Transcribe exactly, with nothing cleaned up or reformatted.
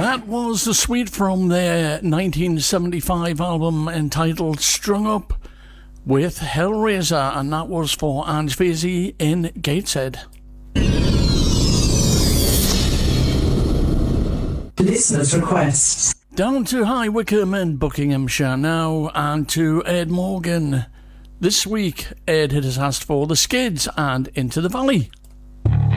That was the Sweet from their nineteen seventy-five album entitled Strung Up with Hellraiser, and that was for Ange Vasey in Gateshead. Listeners' requests. Down to High Wycombe in Buckinghamshire now, and to Ed Morgan. This week, Ed has asked for The Skids and Into the Valley.